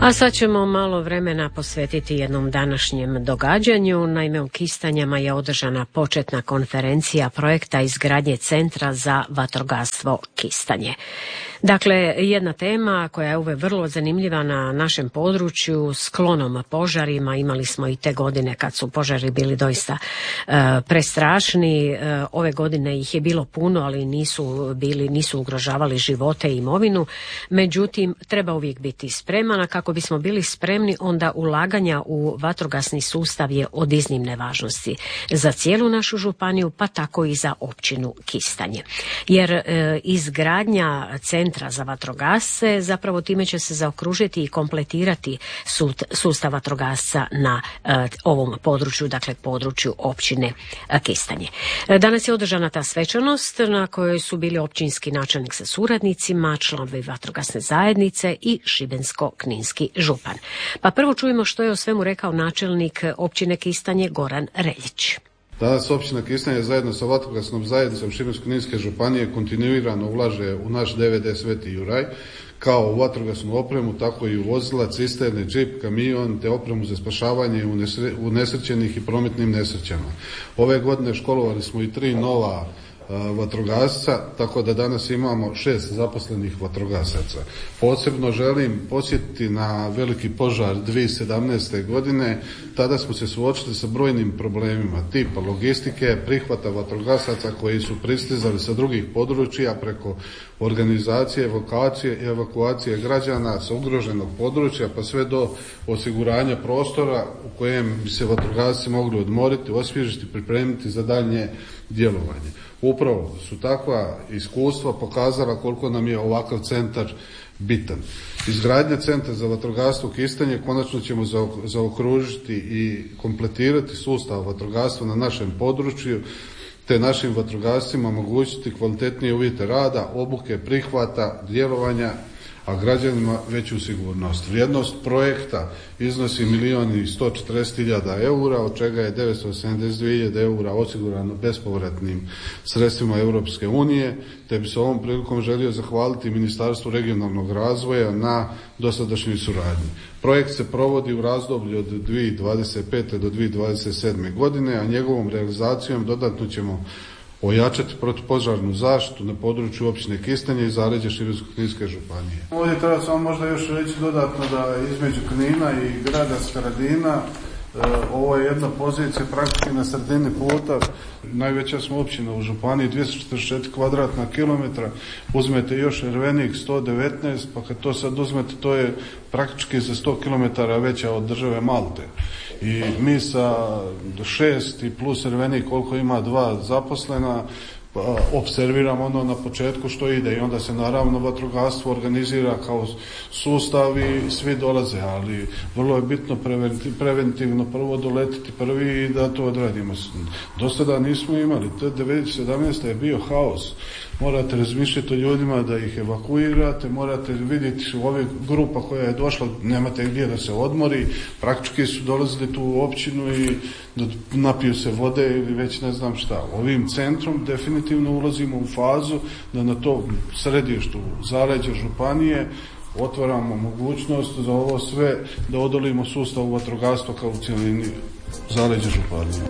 A sad ćemo malo vremena posvetiti jednom današnjem događanju. Naime, u Kistanjama je održana početna konferencija projekta izgradnje Centra za vatrogastvo Kistanje. Dakle, jedna tema koja je uvijek vrlo zanimljiva na našem području, sklonom požarima. Imali smo i te godine kad su požari bili doista prestrašni. Ove godine ih je bilo puno, ali nisu ugrožavali živote i imovinu. Međutim, treba uvijek biti spreman, a kako bismo bili spremni, onda ulaganja u vatrogasni sustav je od iznimne važnosti za cijelu našu županiju, pa tako i za općinu Kistanje. Jer izgradnja centra za vatrogasce, zapravo time će se zaokružiti i kompletirati sustav vatrogasca na ovom području, dakle području općine Kistanje. Danas je održana ta svečanost na kojoj su bili općinski načelnik sa suradnicima, članovi vatrogasne zajednice i šibensko-kninski župan. Pa prvo čujemo što je o svemu rekao načelnik općine Kistanje Goran Reljić. Danas općina Kistanje zajedno sa vatrogasnom zajednicom Šibensko-kninske županije kontinuirano ulaže u naš DVD Sveti Juraj, kao u vatrogasnu opremu, tako i u vozila, cisterne, džip, kamion, te opremu za spašavanje unesrećenih i prometnim nesrećama. Ove godine školovali smo i 3 nova vatrogasca, tako da danas imamo 6 zaposlenih vatrogasaca. Posebno želim podsjetiti na veliki požar 2017. godine. Tada smo se suočili sa brojnim problemima tipa logistike, prihvata vatrogasaca koji su pristizali sa drugih područja preko organizacije, evakuacije građana sa ugroženog područja, pa sve do osiguranja prostora u kojem bi se vatrogasci mogli odmoriti, osvježiti, pripremiti za daljnje djelovanje. Upravo su takva iskustva pokazala koliko nam je ovakav centar bitan. Izgradnja Centra za vatrogastvo Kistanje konačno ćemo zaokružiti i kompletirati sustav vatrogastva na našem području, te našim vatrogascima omogućiti kvalitetnije uvjete rada, obuke, prihvata, djelovanja, a građanima veću sigurnost. Vrijednost projekta iznosi 1.140.000 eura, od čega je 972.000 eura osigurano bespovratnim sredstvima Europske unije, te bi se ovom prilikom želio zahvaliti Ministarstvu regionalnog razvoja na dosadašnjoj suradnji. Projekt se provodi u razdoblju od 2025. do 2027. godine, a njegovom realizacijom dodatno ćemo ojačati protupožarnu zaštitu na području općine Kistanje i zaleđa Šibensko-kninske županije. Ovdje treba samo možda još reći dodatno da između Knina i grada Skradina ovo je jedna pozicija praktički na sredini puta. Najveća smo općina u županiji, 244 kvadratna kilometra, uzmete još Ervenik 119, pa kad to sad uzmete, to je praktički za 100 km veća od države Malte. I mi sa 6 i plus Ervenik koliko ima 2 zaposlena, observiramo ono na početku što ide i onda se naravno vatrogastvo organizira kao sustav i svi dolaze, ali vrlo je bitno preventivno prvo doletiti prvi i da to odradimo. Do sada nismo imali, 2017. je bio haos. Morate razmišljati o ljudima da ih evakuirate, morate vidjeti ove grupa koja je došla, nemate gdje da se odmori, praktički su dolazili tu u općinu i napiju se vode ili već ne znam šta. Ovim centrom definitivno ulazimo u fazu da na to središtu zaleđa županije otvaramo mogućnost za ovo sve, da odolimo sustavu vatrogastva kao u cjelini zaleđa županije.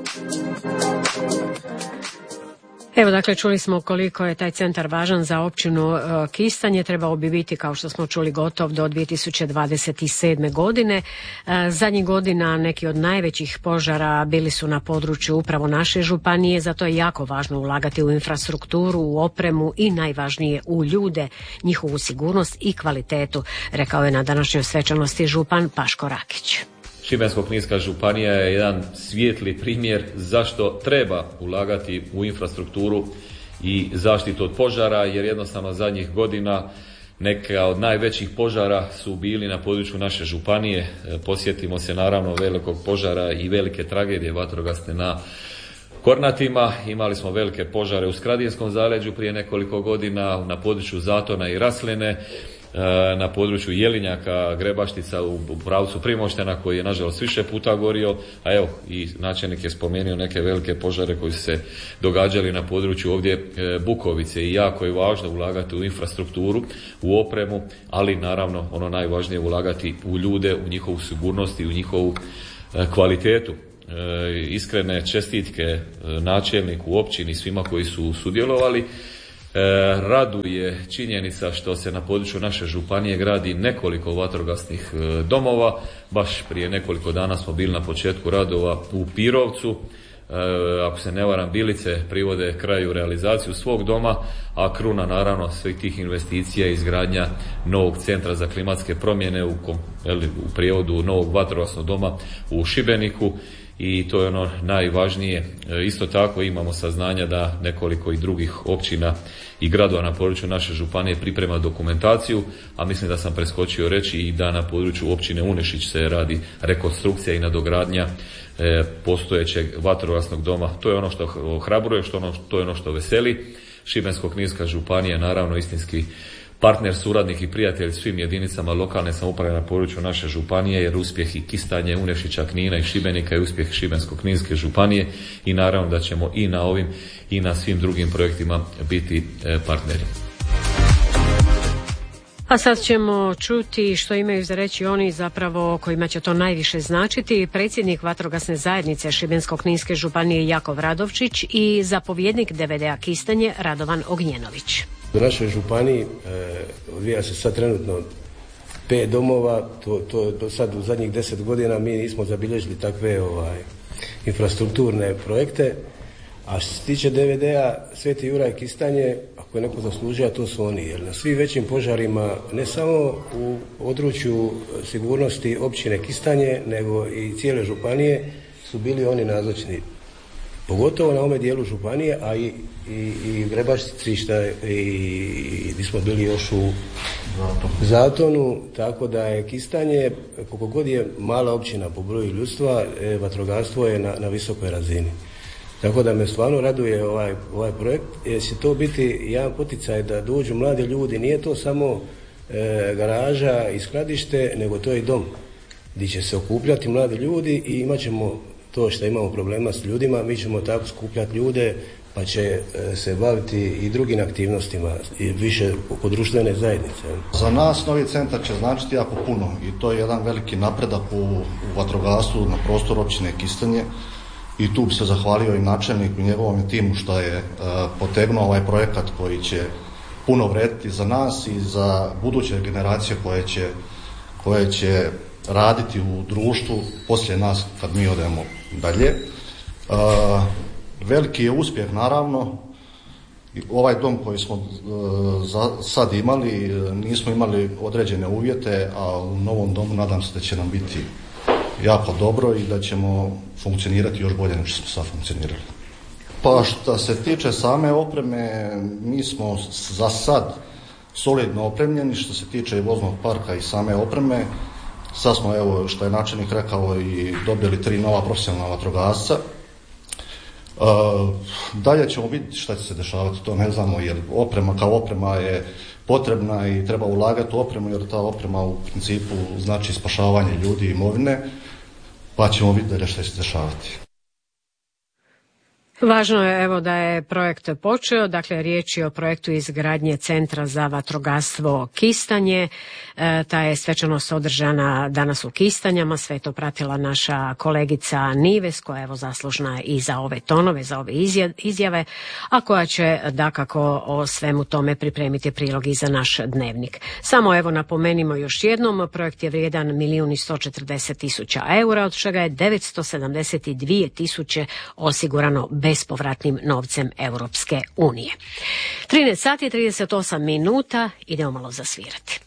Evo, dakle, čuli smo koliko je taj centar važan za općinu Kistanje. Trebao bi biti, kao što smo čuli, gotov do 2027. godine. Zadnjih godina neki od najvećih požara bili su na području upravo naše županije, zato je jako važno ulagati u infrastrukturu, u opremu i najvažnije u ljude, njihovu sigurnost i kvalitetu, rekao je na današnjoj svečanosti župan Paško Rakić. Šibensko-kninska županija je jedan svijetli primjer zašto treba ulagati u infrastrukturu i zaštitu od požara, jer jednostavno zadnjih godina neka od najvećih požara su bili na području naše županije. Posjetimo se naravno velikog požara i velike tragedije vatrogasne na Kornatima. Imali smo velike požare u Skradinskom zaleđu prije nekoliko godina, na području Zatona i Rasline. na području Jelinjaka, Grebaštica u pravcu Primoštena koji je nažalost više puta gorio, a evo i načelnik je spomenuo neke velike požare koji su se događali na području ovdje Bukovice i jako je važno ulagati u infrastrukturu, u opremu, ali naravno ono najvažnije ulagati u ljude, u njihovu sigurnost i u njihovu kvalitetu. Iskrene čestitke načelniku, općini, svima koji su sudjelovali. Raduje činjenica što se na području naše županije gradi nekoliko vatrogasnih domova. Baš prije nekoliko dana smo bili na početku radova u Pirovcu. Ako se ne varam, Bilice privode kraju realizaciju svog doma, a kruna naravno svih tih investicija je izgradnja novog centra za klimatske promjene u prijevodu novog vatrogasnog doma u Šibeniku. I to je ono najvažnije. Isto tako imamo saznanja da nekoliko i drugih općina i gradova na području naše županije priprema dokumentaciju, a mislim da sam preskočio reći i da na području općine Unešić se radi rekonstrukcija i nadogradnja postojećeg vatrogasnog doma. To je ono što ohrabruje, to je ono što veseli. Šibensko-kninska županija naravno istinski partner, suradnik i prijatelj svim jedinicama lokalne samouprave na području naše županije, jer uspjeh i Kistanje, Unešića, Knina i Šibenika je uspjeh Šibensko-kninske županije i naravno da ćemo i na ovim i na svim drugim projektima biti partneri. A sad ćemo čuti što imaju za reći oni zapravo kojima će to najviše značiti. Predsjednik vatrogasne zajednice Šibensko-kninske županije Jakov Radovčić i zapovjednik DVD-a Kistanje Radovan Ognjenović. U našoj županiji odvija se sad trenutno 5 domova, to do sad u zadnjih 10 godina mi nismo zabilježili takve infrastrukturne projekte. A što se tiče DVD-a Sveti Juraj Kistanje, ako je neko zaslužio, to su oni. Jer na svim većim požarima, ne samo u području sigurnosti općine Kistanje, nego i cijele županije su bili oni nazočni. Pogotovo na ovome dijelu županije, a i Grebaštici i gdje smo bili još u Zatonu, tako da je Kistanje, koliko god je mala općina po broju ljudstva, vatrogastvo je na visokoj razini. Tako da me stvarno raduje ovaj projekt, jer će to biti jedan poticaj da dođu mladi ljudi. Nije to samo garaža i skladište, nego to je i dom gdje će se okupljati mladi ljudi i imat ćemo to što imamo problema s ljudima, mi ćemo tako skupljati ljude pa će se baviti i drugim aktivnostima i više oko društvene zajednice. Za nas novi centar će značiti jako puno i to je jedan veliki napredak u vatrogastvu na prostoru općine Kistanje. I tu bi se zahvalio i načelniku i njegovom timu što je potegnuo ovaj projekat koji će puno vrediti za nas i za buduće generacije koje će raditi u društvu poslije nas kad mi odemo dalje. Veliki je uspjeh naravno. Ovaj dom koji smo sad imali, nismo imali određene uvjete, a u novom domu nadam se da će nam biti jako dobro i da ćemo funkcionirati još bolje nego što smo sad funkcionirali. Pa što se tiče same opreme, mi smo za sad solidno opremljeni što se tiče i voznog parka i same opreme. Sad smo, evo, što je načelnik rekao, i dobili 3 nova profesionalna vatrogasca. Dalje ćemo vidjeti šta će se dešavati, to ne znamo, jer oprema kao oprema je potrebna i treba ulagati u opremu, jer ta oprema u principu znači spašavanje ljudi i imovine, pa ćemo vidjeti dalje šta će se dešavati. Važno je evo da je projekt počeo, dakle riječ je o projektu izgradnje Centra za vatrogastvo Kistanje. Ta je svečanost održana danas u Kistanjama, sve to pratila naša kolegica Nives, koja je evo zaslužna i za ove tonove, za ove izjave, a koja će dakako o svemu tome pripremiti prilog i za naš dnevnik. Samo evo napomenimo još jednom, projekt je vrijedan 1.140.000 eura, od čega je 972.000 osigurano bespovratnim novcem Europske unije. 13 sati i 38 minuta, idemo malo zasvirati.